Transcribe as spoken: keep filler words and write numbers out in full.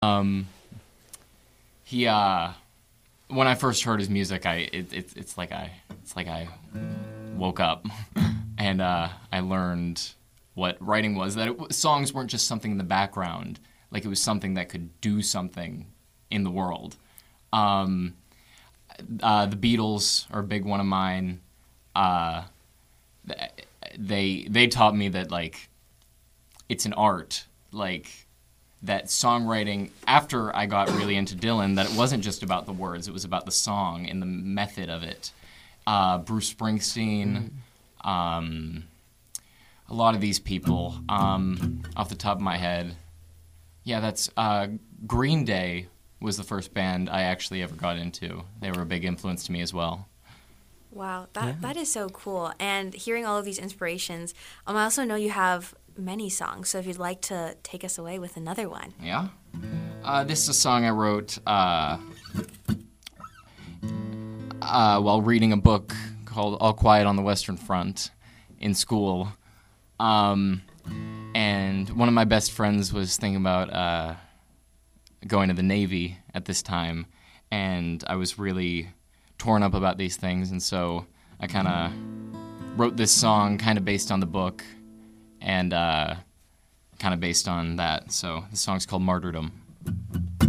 Um, he uh, when I first heard his music, I it, it, it's like I it's like I woke up and uh, I learned what writing was. That it, songs weren't just something in the background, like it was something that could do something in the world. Um, uh, the Beatles are a big one of mine. Uh, they they taught me that like it's an art, like that songwriting. After I got really into Dylan, that it wasn't just about the words; it was about the song and the method of it. Uh, Bruce Springsteen, mm. um, a lot of these people. Um, off the top of my head, yeah, that's uh, Green Day was the first band I actually ever got into. They were a big influence to me as well. Wow, that Yeah. that is so cool. And hearing all of these inspirations, um, I also know you have many songs. So if you'd like to take us away with another one. Yeah? Uh, this is a song I wrote uh, uh, while reading a book called All Quiet on the Western Front in school. Um, and one of my best friends was thinking about uh, going to the Navy at this time. And I was really torn up about these things. And so I kind of wrote this song kind of based on the book and uh, kind of based on that. So the song's called Martyrdom.